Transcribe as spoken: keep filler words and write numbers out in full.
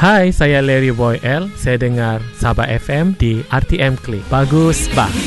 Hai, saya Larry Boy L. Saya dengar Sabah F M di R T M Click. Bagus, bah.